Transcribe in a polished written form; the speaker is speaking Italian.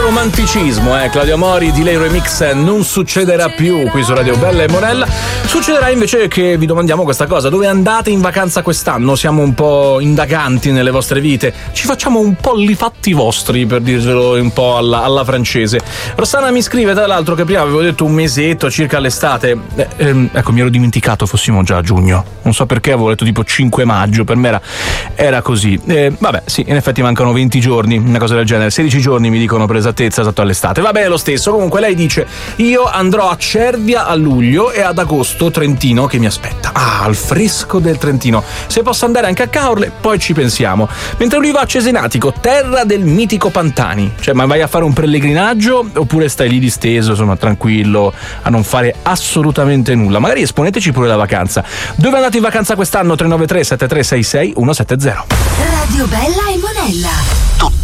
romanticismo, Claudio Mori di lei remix Non succederà più qui su Radio Bella e Monella. Succederà invece che vi domandiamo questa cosa: dove andate in vacanza quest'anno? Siamo un po' indaganti nelle vostre vite, ci facciamo un po' i fatti vostri, per dirvelo un po' alla francese. Rossana mi scrive tra l'altro che prima avevo detto un mesetto circa l'estate, ecco, mi ero dimenticato fossimo già a giugno, non so perché avevo detto tipo 5 maggio, per me era così. Vabbè, sì, in effetti mancano 20 giorni, una cosa del genere, 16 giorni mi dicono per esattezza, esatto all'estate. Va bene lo stesso. Comunque lei dice: io andrò a Cervia a luglio e ad agosto Trentino che mi aspetta. Al fresco del Trentino. Se posso andare anche a Caorle, poi ci pensiamo. Mentre lui va a Cesenatico, terra del mitico Pantani. Cioè, ma vai a fare un pellegrinaggio oppure stai lì disteso, insomma, tranquillo, a non fare assolutamente nulla? Magari esponeteci pure la vacanza. Dove andate in vacanza quest'anno? 393 7366 170. Radio Bella e Monella.